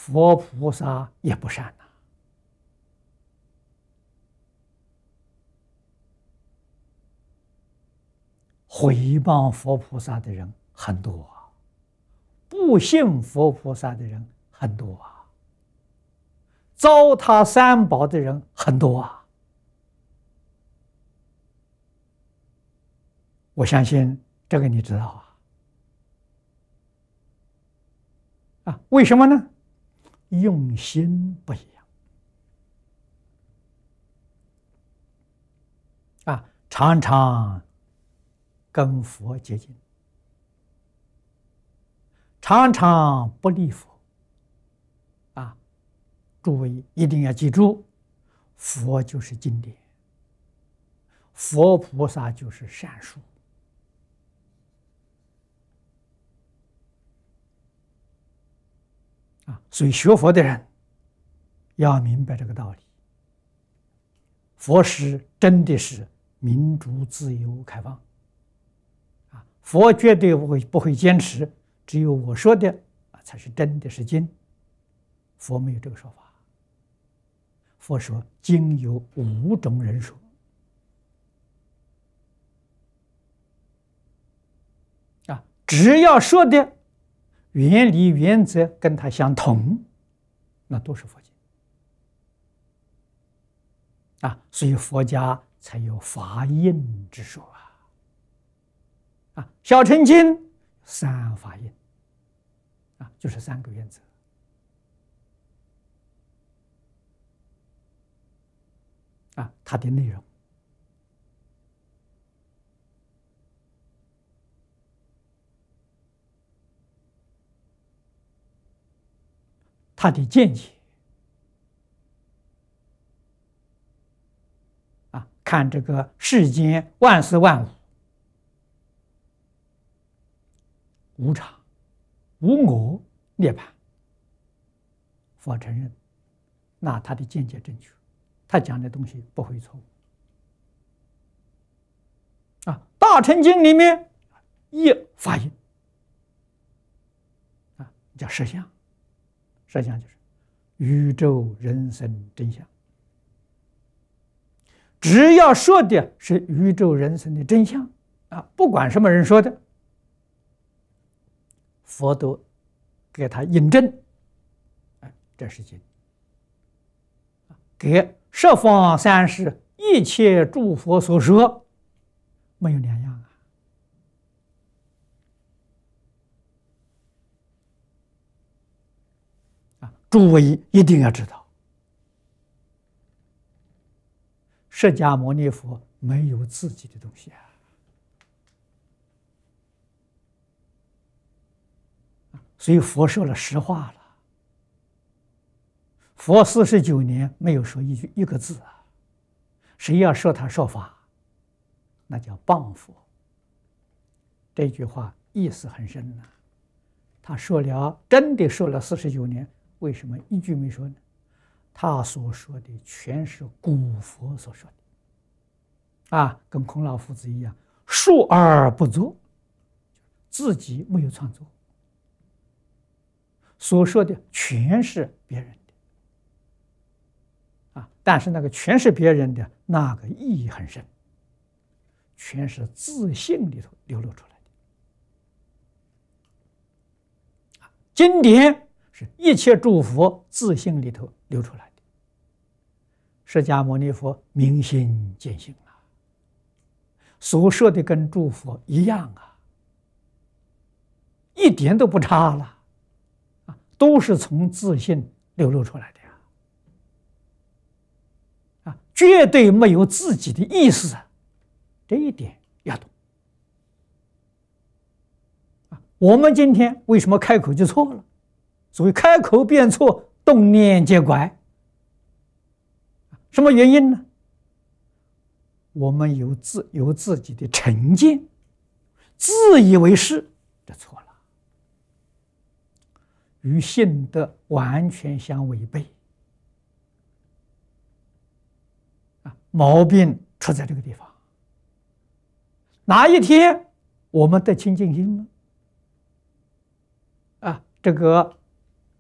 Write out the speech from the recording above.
佛菩萨也不善呐。毁谤佛菩萨的人很多啊，不信佛菩萨的人很多啊，糟蹋三宝的人很多啊。我相信这个你知道啊。为什么呢？用心不一样啊，常常跟佛接近，常常不离佛啊。诸位一定要记住，佛就是经典，佛菩萨就是善书啊。所以学佛的人要明白这个道理，佛是真的是民主、自由、开放啊！佛绝对不会坚持，只有我说的才是真的是经。佛没有这个说法。佛说经有5种人说啊，只要说的原理原则跟他相同，那都是佛经啊。所以佛家才有法印之说啊。小乘经3法印啊，就是3个原则啊，它的内容它的见解啊，看这个世间万事万物无常、无我、涅槃，佛承认，那他的见解正确，他讲的东西不会错误啊。大乘经里面一法印啊，叫实相，实相就是宇宙人生真相。只要说的是宇宙人生的真相啊，不管什么人说的，佛都给他印证，这是经。给十方三世一切诸佛所说没有两样啊！诸位一定要知道，释迦牟尼佛没有自己的东西啊。所以佛说了实话了。佛49年没有说一个字啊！谁要说他说法，那叫谤佛。这句话意思很深呐。他说了，真的说了49年，为什么一句没说呢？他所说的全是古佛所说的啊，跟孔老夫子一样，述而不作，自己没有创作，所说的全是别人的啊。但是那个全是别人的那个意义很深，全是自信里头流露出来的啊。经典是一切诸佛自信里头流出来的。释迦牟尼佛明心见性啊，所说的跟诸佛一样啊，一点都不差了啊，都是从自信流露出来的呀啊，绝对没有自己的意思啊，这一点要懂啊。我们今天为什么开口就错了？所谓开口便错，动念皆拐。什么原因呢？我们有自己的成见，自以为是，这错了，与性德完全相违背啊！毛病出在这个地方。哪一天我们得清净心了啊？这个